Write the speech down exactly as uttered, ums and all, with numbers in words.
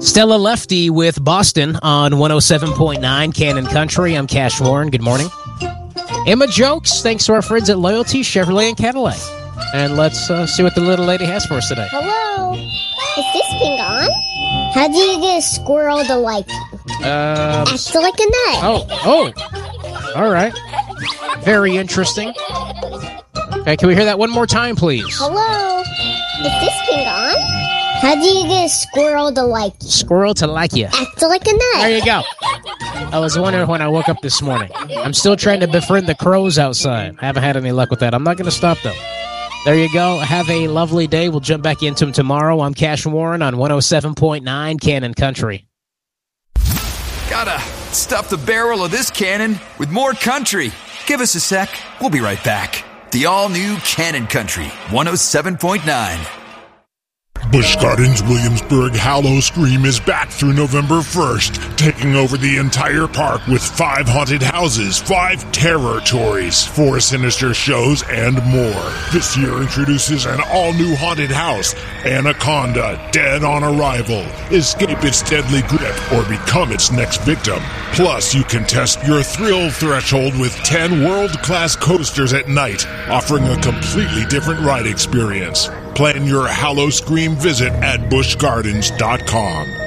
Stella Lefty with Boston on one oh seven point nine Cannon Country. I'm Cash Warren. Good morning. Emma Jokes, thanks to our friends at Loyalty Chevrolet and Cadillac. And let's uh, see what the little lady has for us today. Hello. Is this thing on? How do you get a squirrel to like you? Uh, Act like a nut. Oh, oh. All right. Very interesting. Okay, can we hear that one more time, please? Hello. Is this thing on? How do you get a squirrel to like you? Squirrel to like you. Act like a nut. There you go. I was wondering when I woke up this morning. I'm still trying to befriend the crows outside. I haven't had any luck with that. I'm not going to stop, though. There you go. Have a lovely day. We'll jump back into them tomorrow. I'm Cash Warren on one oh seven point nine Cannon Country. Gotta stuff the barrel of this cannon with more country. Give us a sec. We'll be right back. The all-new Cannon Country, one oh seven point nine. Busch Gardens Williamsburg Howl-O-Scream is back through November first, taking over the entire park with five haunted houses, five terror tories, four sinister shows, and more. This year introduces an all-new haunted house, Anaconda, Dead on Arrival. Escape its deadly grip or become its next victim. Plus, you can test your thrill threshold with ten world-class coasters at night, offering a completely different ride experience. Plan your Howl-O-Scream visit at busch gardens dot com.